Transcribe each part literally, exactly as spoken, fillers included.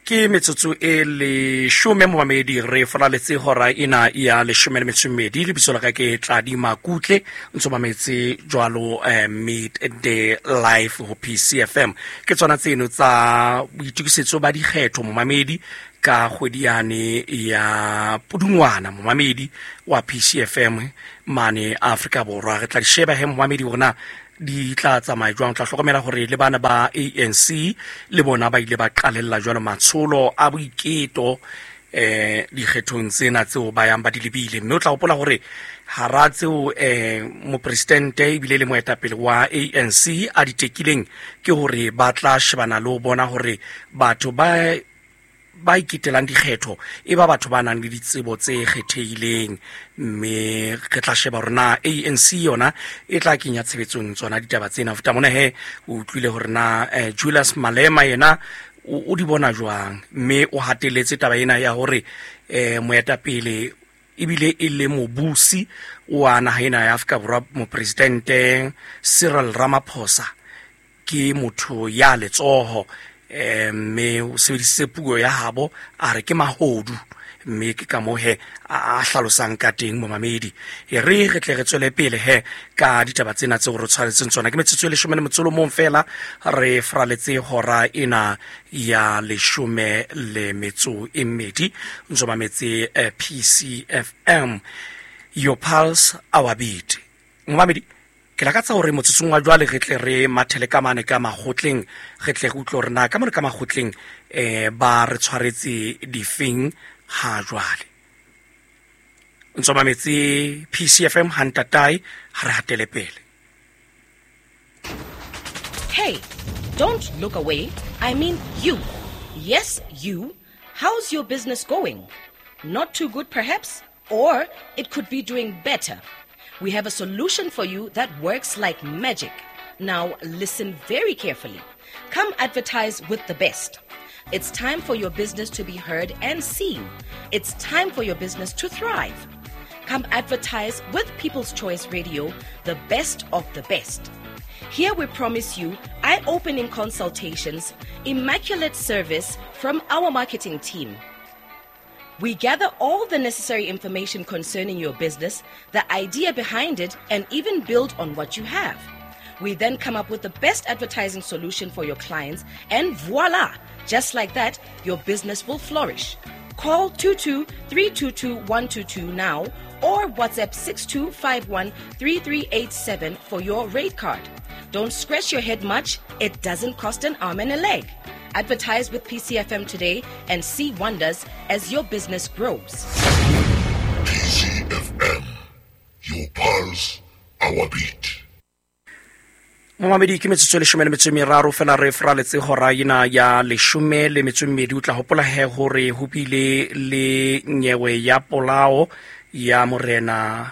Ke metsotso e le shome momamedi re foraletse hora ina ya le shome le metsomedi le bisola ka ke Tladi Makutle ntso mametse jwalo eh, midday live ho P C F M ke tsona tseno tsa boitukisetso ba dikgetho momamedi ka kgwediane ya Pudungwana momamedi wa P C F M mane Afrika Borwa re tla di sheba he momamedi rona di tla tsamaya jwang tla hlokomela hore le bana ba A N C le bona ba ile ba qalella jwalo matsholo a boiketo eh dikgethong tsena tseo ba yang ba di lebile mme o tla hopola hore hara tseo eh mo presidente ibile le moetapele wa A N C a ditekileng ke hore ba tla shebana le ho bona hore batho ba ba ikitelang dikgetho e ba batho ba nang le ditsebo tse kgethehileng mme re tla sheba rona A N C yona e tla kenya tshebetsong tsona ditaba tsena futa mona he o utlwile hore na eh, Julius Malema yena o, o di bona jwang mme o hateletse taba ena ya hore eh moetapele ibile e le mobusi wa naha ena ya Afrika Borwa mo presidente Cyril Ramaphosa ke motho ya letsoho eh me o sebedise puo ya habo a re ke mahodu mme ke ka mohe a hlalosang ka teng momamedi e re re tle re tswele pele he ka ditaba tsena tse re tshwaretseng tsona ke metsotso le shome le motsolo mo fela re fraletse hora ina ya le shome le metso e mmedi ntso mametse eh, P C F M your pulse our beat momamedi ke la ka tsa hore motsotsong wa jwale re tle re mathele ka mane ka magotleng re tle go utlwa rena ka mone ka magotleng eh ba re tshwaretse difeng ha jwale ntso mametse P C F M hantatai ha re hatele pele. Hey, don't look away. I mean you. Yes, you. How's your business going? Not too good perhaps? Or it could be doing better. We have a solution for you that works like magic. Now listen very carefully. Come advertise with the best. It's time for your business to be heard and seen. It's time for your business to thrive. Come advertise with People's Choice Radio, the best of the best. Here we promise you eye-opening consultations, immaculate service from our marketing team. We gather all the necessary information concerning your business, the idea behind it, and even build on what you have. We then come up with the best advertising solution for your clients, and voila! Just like that, your business will flourish. Call two two three two two one two two now or WhatsApp six two five one three three eight seven for your rate card. Don't scratch your head much. It doesn't cost an arm and a leg. Advertise with P C F M today and see wonders as your business grows. P C F M, your pulse, our beat. Momamedi ke metsotso le shome le metso e meraro fela re fraletse hora ina ya le shome le metso e mmedi o tla hopola he hore ho bile le nyewe ya polao ya morena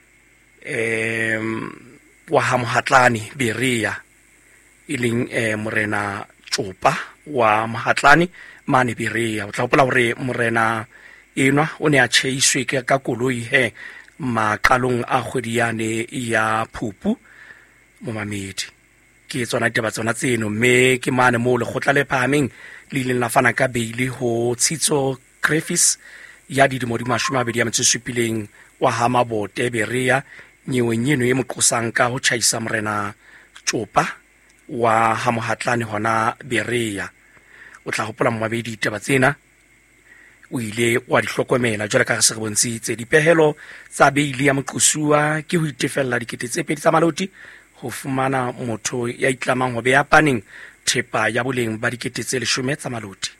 em wa ha Mohatlane Beria ileng eh, morena Tsopa wa Mohatlane mane Beria o tla hopola hore morena enwa o ne a tjheiswe ka koloi he maqalong a kgwediane ya Phupu momamedi ke tsona ditaba tsona tseno mme ke mane mo le khotla le phameng le ile la fana ka beile ho Tshitso Griffiths ya didimo di mashome a mabedi ya metso e supileng wa ha Mabote Beria nyewe nyeno e moqosang ka ho tjhaisa morena Tsopa wa ha Mohatlane hona Beria o tla hopola mmabedi ditaba tsena o ile wa di hlokomela jwale ka se re bontshitse dipehelo tsa beile ya moqosuwa ke ho itefella dikete tse pedi tsa maloti ho fumana motho ya itlamang ho beya paneng thepa ya boleng ba dikete tse leshome tsa maloti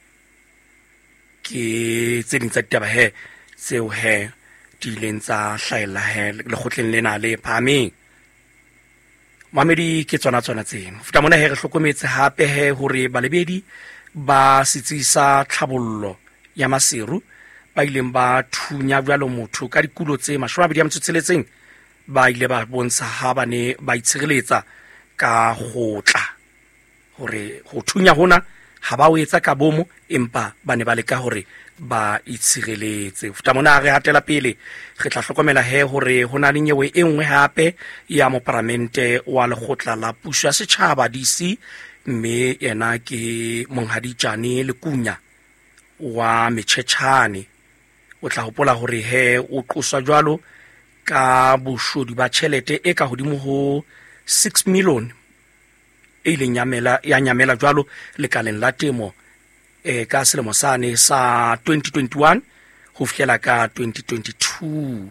ke tse ding tsa ditaba he tseo he di ileng tsa hlaela he le kgotleng lena le phameng mamedi ke tsona tsona tseno futa mona he re hlokometse hape he hore balebedi ba sitsisa tlhabollo ya maseru ba ileng ba thunya jwalo motho ka dikulo tse mashome a mabedi ya metso tsheletseng ba ile ba bontsha ha ba ne ba itshireletsa ka gotla hore go thunya hona ha ba o etsa ka bomo empa ba ne ba le ka hore ba itshireletse futa mona re hatela pele re tla hlokomela he hore hona le nyewe e nngwe hape ya mo parlamente wa lekgotla la puso ya setjhaba D C mme yena ke Monghadi Jane Lekunya wa metšhetšhane o tla gopola gore he o qoswa jwalo ka bošodi ba tšhelete e ka godimo go six million e ileng ya nyamela jwalo lekaleng la temo e ka selemo sane sa twenty twenty-one go fihlela ka twenty twenty-two.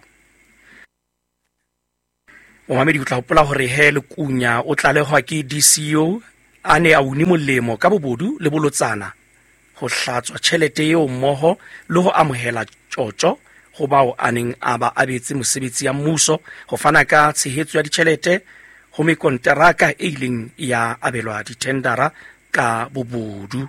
Mohamedi o tla gopola gore he Lekunya o tlalegwa ke D C O a ne a une molemo ka bobodu le bolotsana go hlatswa tšhelete eo mmogo le go amohela tšotšo go bao a neng a ba abetse mosebetsi ya mmuso go fana ka tshehetso ya ditšhelete go mekonteraka e ileng ya abelwa ditendara ka bobodu.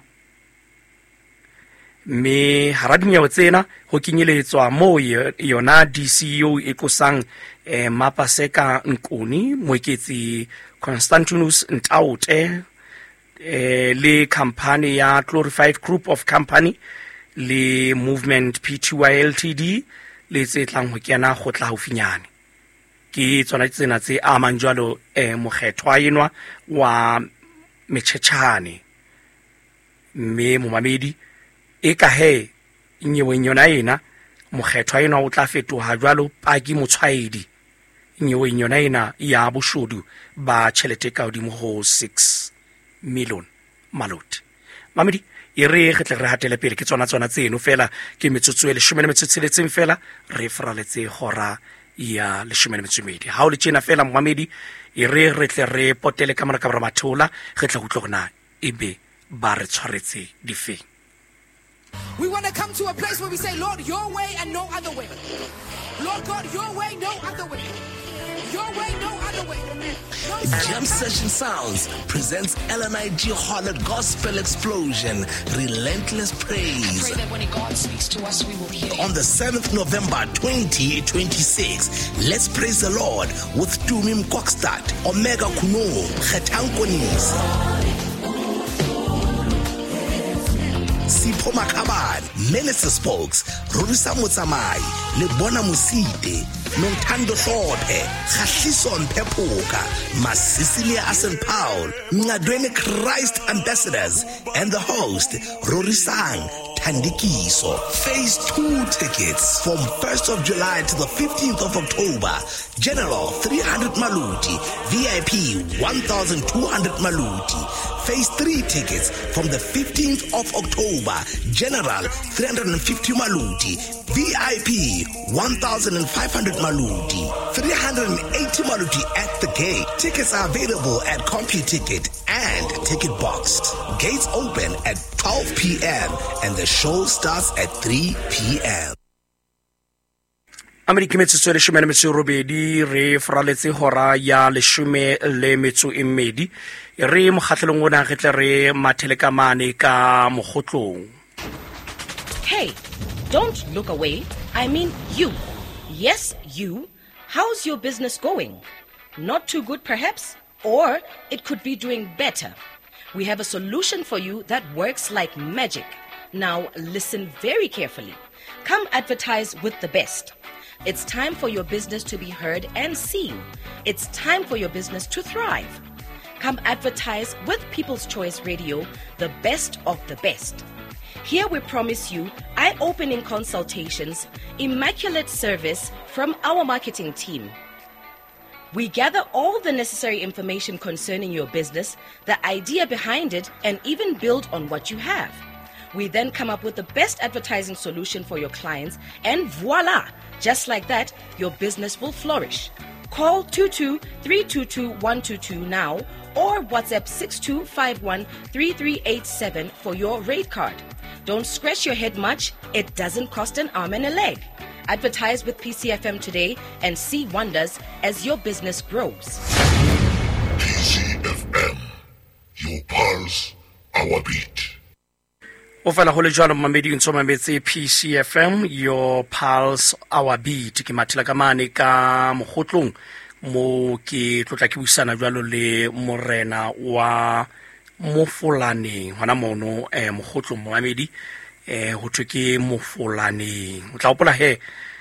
Mme hara dinyewe tsena go kenyeletswa mo yona D C O e tlosang eh, Mapaseka Nkoni, moeketsi Constantinus Ntaute, eh, le company ya Glorified Group of Company le Movement P T Y L T D le tse tlang ho kena go tla hofinyane. Ke tsona tsena tse amang jwalo eh, mokgethwa enwa wa metšhetšhane. Mme momamedi e ka he nyeweng yona ena mokgethwa enwa o tla fetoha jwalo paki motshwaedi nyeweng yona ena ya boshodu ba tšhelete ka godimo go six million maloti. Mamedi e re ge tle re hatele pele ke tsona tsona tseno fela ke metsotso e leshome le metso e tsheletseng fela re fraletse hora ya leshome le metso e mmedi. Ha o le tjena fela Mamedi e re re tle re potele ka mora ka mathola ge tla go tlogona e be ba re tshwaretse difeng. We want to come to a place where we say, Lord, your way and no other way. Lord God, your way, no other way. Your way, no other way. No Jam Session Sounds presents L N I G Harlot Gospel Explosion, Relentless Praise. I pray that when God speaks to us, we will hear. On the seventh of November twenty twenty-six, let's praise the Lord with Tumi Mkokstad, Omega Kuno, Khetankonis, Sipho Makhabane, Minister Spokes, Rorisa Motsamai, Lebona Musite, Nontando Hlophe, Khahliso Mphepuka, Masisilia Asen Paul, Ngadwene Christ Ambassadors, and the host, Rorisang Tandikiso. Phase two tickets from first of July to the fifteenth of October. General three hundred Maluti, V I P one thousand two hundred Maluti. Phase three tickets from the fifteenth of October. General three hundred fifty Maluti, V I P one thousand five hundred Maluti, three hundred eighty Maluti at the gate. Tickets are available at CompuTicket and Ticket Box. Gates open at twelve p.m. and the show starts at three p.m. Amerika metsotso le leshome le metso e robedi re fraletse hora ya leshome le metso e mmedi re mokgatlelong ona ge tle re mathele ka mane ka mogotlong. Hey, don't look away. I mean you. Yes, you. How's your business going? Not too good perhaps? Or it could be doing better. We have a solution for you that works like magic. Now listen very carefully. Come advertise with the best. It's time for your business to be heard and seen. It's time for your business to thrive. Come advertise with People's Choice Radio, the best of the best. Here we promise you eye-opening consultations, immaculate service from our marketing team. We gather all the necessary information concerning your business, the idea behind it, and even build on what you have. We then come up with the best advertising solution for your clients, and voila! Just like that, your business will flourish. Call two two three two two one two two now or WhatsApp six two five one three three eight seven for your rate card. Don't scratch your head much. It doesn't cost an arm and a leg. Advertise with P C F M today and see wonders as your business grows. P C F M, your pulse, our beat. O fela go le jalo Mamedi ntso mametse P C F M, your pulse, our beat. Ke mathela ka mane ka mogotlong mo ke tlotla ke buisana jwalo le morena wa Mofolaneng hona mono eh mogotlong Mamedi eh ho thwe ke Mofolaneng. O tla opola he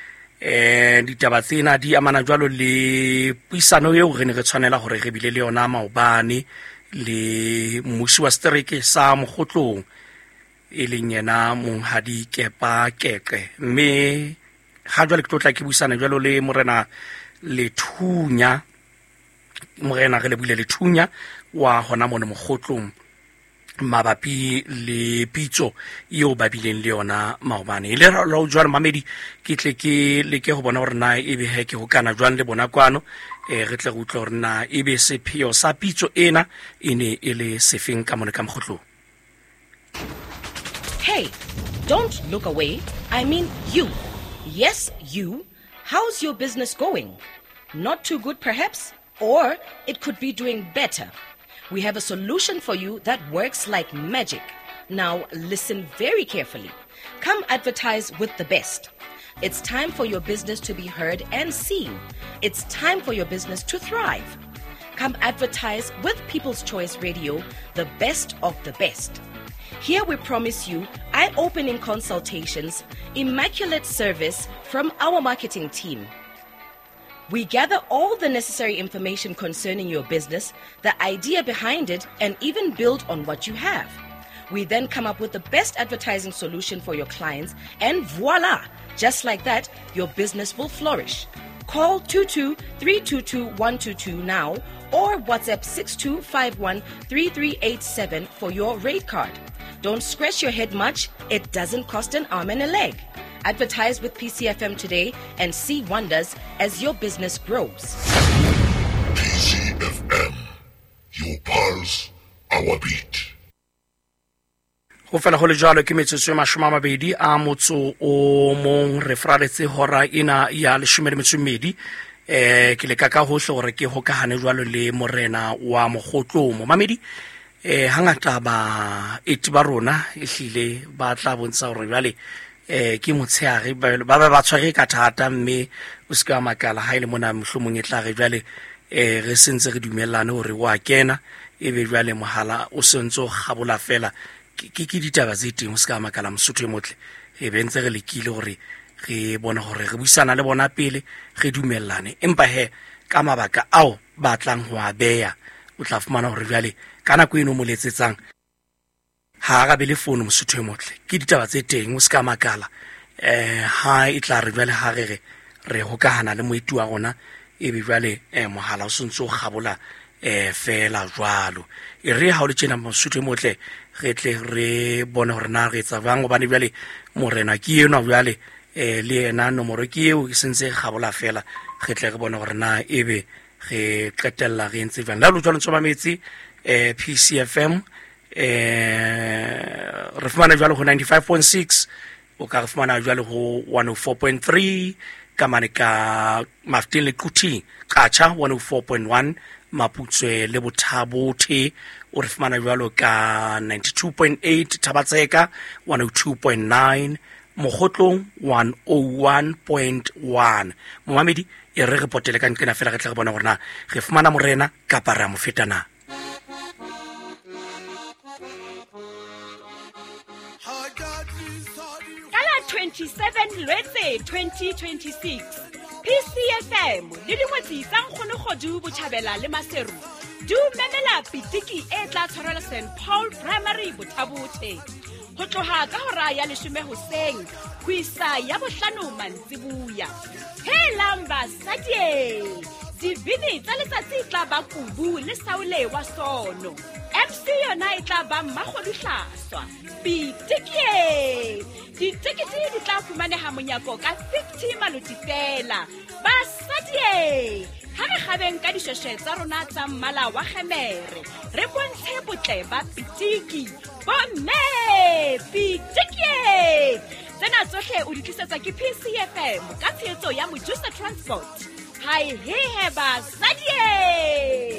eh ditaba tsena di amana jwalo le puisano eo re ne re tshwanela hore re bile le yona maobane le mmusi wa strike sa mogotlong e leng yena Monghadi Kepa Keke. Mme ha jwale ke tlotla ke buisana jwalo le morena Lethunya, morena re le buile Lethunya wa hona mona Mokgotlong mabapi le pitso eo ba bileng le yona maobane. Le ra lo jwale mamedi ke tle ke le ke ho bona hore na e be he ke ho kana jwang le bona kwano e re tle go tlo hore na e be sepheo sa pitso ena ene e le sefeng ka mona ka Mokgotlong. Hey, don't look away. I mean you. Yes, you. How's your business going? Not too good, perhaps? Or it could be doing better. We have a solution for you that works like magic. Now, listen very carefully. Come advertise with the best. It's time for your business to be heard and seen. It's time for your business to thrive. Come advertise with People's Choice Radio, the best of the best. Here we promise you eye-opening consultations, immaculate service from our marketing team. We gather all the necessary information concerning your business, the idea behind it, and even build on what you have. We then come up with the best advertising solution for your clients, and voila! Just like that, your business will flourish. Call two two three two two one two two now or WhatsApp six two five one three three eight seven for your rate card. Don't scratch your head much. It doesn't cost an arm and a leg. Advertise with P C F M today and see wonders as your business grows. P C F M, your pulse, our beat. Go fela go le jalo ke metsotso e mashome a mabedi a motso o mong re fraletse hora ena ya leshome le metso e mmedi. Eh ke le ka ka hohle gore ke hokahane jwalo le morena wa Mokgotlong mo mamedi. Eh hangata ba eti ba rona ehlile ba tla bontsha hore jwale eh ke motsheare ba ba ba tshware ka thata mme o se ka makala ha ile mona mohlomong e tla re jwale eh re sentse re dumellane hore wa kena e be jwale mohala o sentse ga bola fela ke ke ditaba tse teng o se ka makala Mosotho e motle e bentse re lekile hore re bona hore re buisana le bona pele re dumellane empa he ka mabaka ao ba tlang ho abeya o tla fumana hore jwale kana ko eno mo letsetsang ha ga be le phone Mosotho e motle ke ditaba tse teng o se ka makala eh ha e tla re jwale ha re re hokahana le moeti wa rona e be jwale eh mohala o sontso gabola eh fela jwalo e re ha o le tshena Mosotho e motle re tle re bona hore na re tsa bang bane jwale morena ke eno jwale eh le ena nomoro ke eo e sentse gabola fela re tle re bona hore na ebe re qetella re ntse jwang la lo jwalo ntso mametsi eh P C F M eh re fumana jwalo ho ninety-five point six o ka re fumana jwalo ho one oh four point three ka mane ka Maftin le Kuti Qacha one oh four point one Maputswe le Bothabothe o re fumana jwalo ka ninety-two point eight Thabatseka one oh two point nine Mokgotlong one oh one point one momamedi e re repotele ka nkena fela re tla re bona gore na re fumana morena ka para mo fetana twenty-seven Lwetse twenty twenty-six P C F M le dingwetsi tsa nkgone godu botjhabela le maseru du memela pitiki e tla tshwarela Saint Paul Primary Bothabothe go tloga ka hora ya leshome hoseng go isa ya bohlano mantsibuya helang basadi dibini tsa letsatsi tla ba kubu le Saule wa sono M C yona e tla ba Mmagolihlaswa pitiki ditikiti di tla fumaneha monyako ka fifty maluti fela basadi ha re gabeng ka disheshe tsa rona tsa mmala wa gemere re bontshe botle ba pitiki bomme pitiki tsena tsohle o di tlisetsa ke P C F M ka tshehetso ya Mojusa Transport. Hi, hey, basadi.